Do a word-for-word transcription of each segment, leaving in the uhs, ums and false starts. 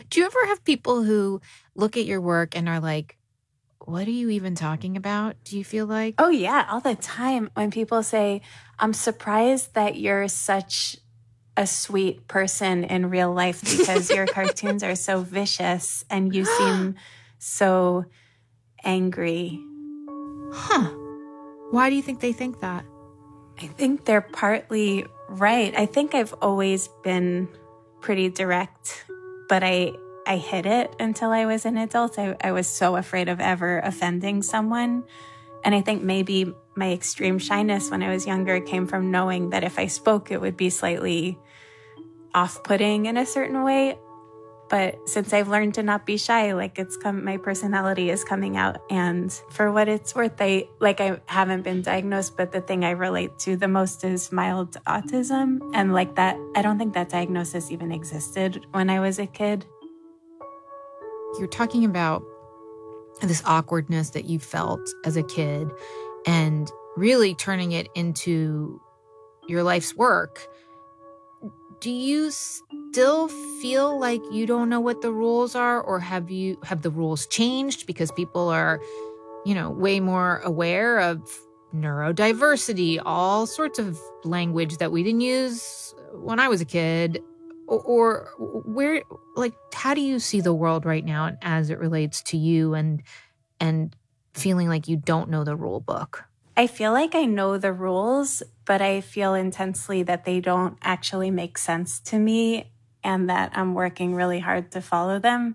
Do you ever have people who look at your work and are like, what are you even talking about? Do you feel like? Oh, yeah, all the time. When people say, I'm surprised that you're such a sweet person in real life because your cartoons are so vicious and you seem so angry. Huh. Why do you think they think that? I think they're partly right. I think I've always been pretty direct, but I I hid it until I was an adult. I, I was so afraid of ever offending someone. And I think maybe my extreme shyness when I was younger came from knowing that if I spoke, it would be slightly off-putting in a certain way. But since I've learned to not be shy, like it's come, my personality is coming out. And for what it's worth, I like I haven't been diagnosed, but the thing I relate to the most is mild autism. And like that, I don't think that diagnosis even existed when I was a kid. You're talking about this awkwardness that you felt as a kid and really turning it into your life's work. Do you still feel like you don't know what the rules are, or have you have the rules changed because people are, you know, way more aware of neurodiversity, all sorts of language that we didn't use when I was a kid? Or, or where, like, how do you see the world right now as it relates to you and and feeling like you don't know the rule book? I feel like I know the rules, but I feel intensely that they don't actually make sense to me and that I'm working really hard to follow them.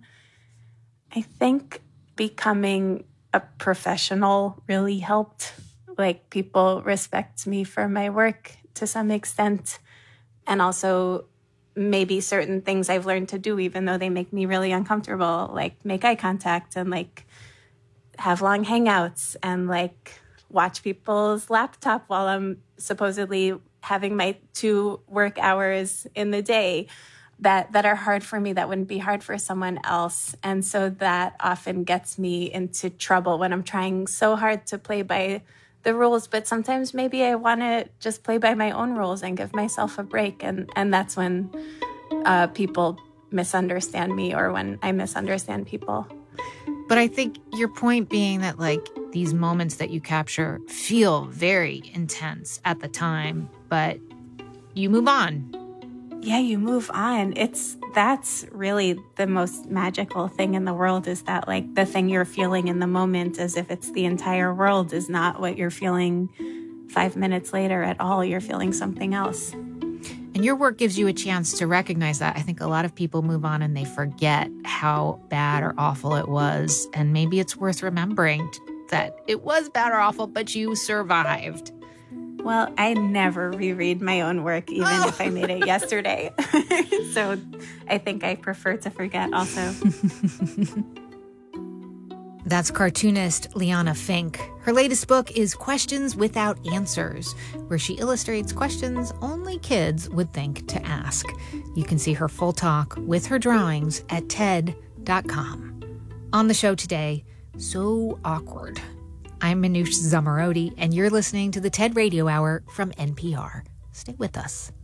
I think becoming a professional really helped. Like, people respect me for my work to some extent. And also maybe certain things I've learned to do, even though they make me really uncomfortable, like make eye contact and like have long hangouts and like watch people's laptop while I'm supposedly having my two work hours in the day that, that are hard for me, that wouldn't be hard for someone else. And so that often gets me into trouble when I'm trying so hard to play by the rules. But sometimes maybe I want to just play by my own rules and give myself a break. And, and that's when uh, people misunderstand me or when I misunderstand people. But I think your point being that, like, these moments that you capture feel very intense at the time, but you move on. Yeah, you move on. It's that's really the most magical thing in the world, is that like the thing you're feeling in the moment, as if it's the entire world, is not what you're feeling five minutes later at all. You're feeling something else. And your work gives you a chance to recognize that. I think a lot of people move on and they forget how bad or awful it was. And maybe it's worth remembering that it was bad or awful, but you survived. Well, I never reread my own work, even oh. if I made it yesterday. So I think I prefer to forget also. That's cartoonist Liana Finck. Her latest book is Questions Without Answers, where she illustrates questions only kids would think to ask. You can see her full talk with her drawings at T E D dot com. On the show today, So Awkward. I'm Manoush Zomorodi, and you're listening to the TED Radio Hour from N P R. Stay with us.